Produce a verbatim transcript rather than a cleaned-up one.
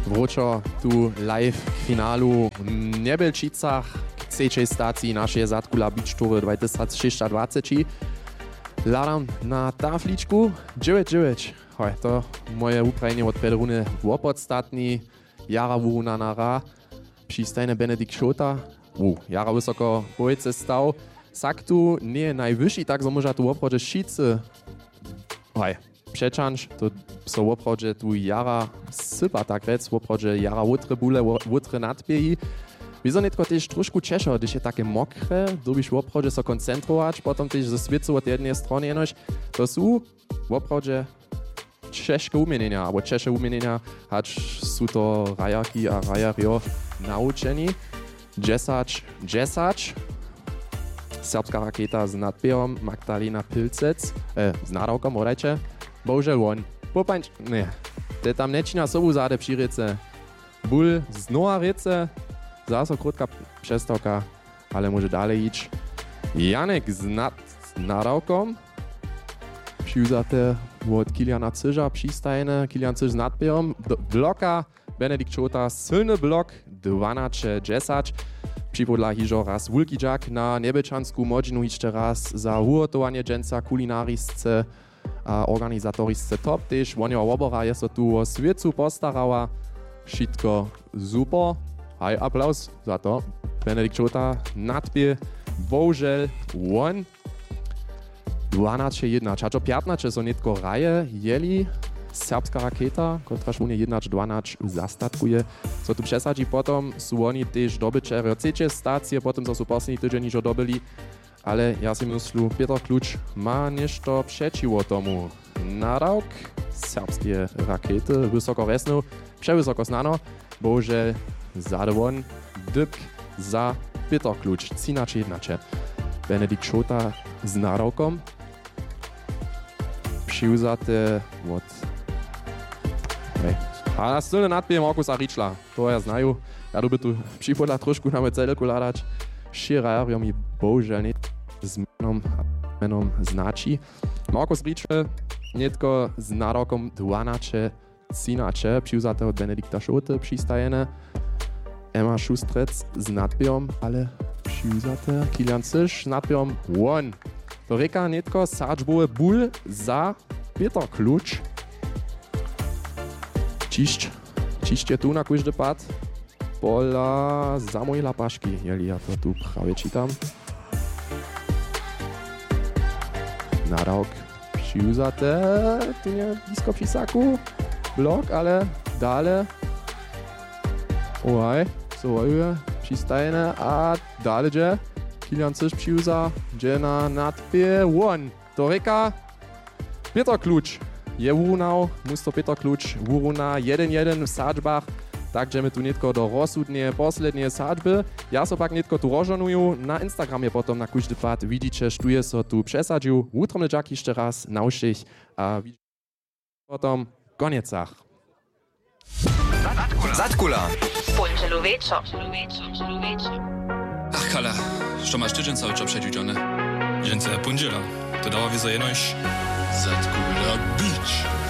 Wróčo tu live finalu w Nebelčicach k trzeciej stacji naszej Zatkula Beach Toury dwa tysiące dwadzieścia. Ladam na tafličku dziewięć dziewięć. Hoj, to moje uprajenie od Pedruny łopodstatni. Jara Wuruna nara. Przystajne Benedikt Šota. U, jara wysoko bojce stał. Saktu nie najwyższy, tak so może tu oprodzie šicy. Hoj, przeczanż, to so oprodzie tu jara sypa tak rec, oprodzie jara łutre bule, łutre nadbiehi. Wieso netko też troszkę cieszo, gdyż je takie mokre, dobisz w oprodzie so koncentrować, potem też ze swicu od jednej strony jenoś. To są w oprodzie ciężkie umienienia, albo ciężkie umienienia, acz są to rajaki a rajario nauczeni. Dziesięć dziesięć. Serbska rakieta z nadbierom Magdalena Pilcec, e, z nadawką, modajcie. Boże, on. Popańcz, nie. Te tam nečina sobu zade przy ryce. Ból z noha ryce. Zase krótka przestawka, ale może dalej iść. Janek z, nad, z nadawką. Przyjuzate od Kiliana Cyża przystajne. Kilian Cyż z nadbierom. Bloka Benedikt Šota, silny blok dwanaście dziesięć. Przypodla hižo raz wulki dżak na Nebelčansku modźinu jeszcze raz za ugotowanie dżęca kulinarisce a organizatorisce top też. Wonio obora jest tu o świecu postarała. Wszystko super. Haj, aplauz za to. Benedikt Šota nadbie. Bożel won. dwanaście jedna. Czaczo piętnaście są netko raje jeli. Serbska rakieta, która szumnie jednacz dwanacz zastatkuje. Co tu przesadzi potom, są oni też dobyczere trzecie stacje, potem są poslední tydzień już dobyli. Ale ja si myślę, Piotr Klucz ma nešto przeciwko tomu. Nadawk serbskie rakiety, wysoko resną, przewysoko znano. Boże, zadowon, dyk za Piotr Klucz, trzynaście jednacze. Benedikt Šota z nadawką. Przyjuzate od a na stole nadbije Markusa Ričla, to ja znaju. Ja doby tu připodla trošku na celku ladać. Širajo mi bohužel nie z menom, menom znači. Markus Ričl netko z nadawką dwanaście trzynaście, przyjuzate od Benedikta Šoty przystajene. Emma Šustrec z nadbijom, ale przyjuzate Kilian Cyż z nadbijom one. To reka netko sadžbowe ból za Piotr Klucz. Čišć, čišće tu na kujždy pad. Pola Samuela Paški, jeli ja to tu prawie čitam. Nadawk przyjuzate, tu nie blisko przy saku. Blok, ale dale. Ohaj, so ojuje, przystajne, a dale gdzie. Kilian Cyż przyjuza, gdzie na nadbie one. To reka Piotr Klucz. Je wurunał, mus to Piotr Klucz wuruna jeden jeden w sadźbach, tak że my tu netko do rozsudnie, poslednie sadźby. Ja so pak netko tu rożonuju, na Instagramie potom na kujdy pad widzicie, sztuje so tu przesadził. Utromny dżak jeszcze raz nauczyć, a widzicie potom koniecach. Zatkula. Ponczelu wieczor. Ach, Kala, što masz tydzień cały czas przedziudziony? Dzięce pundziela, to dało wizo jenoś Zatkula Beach.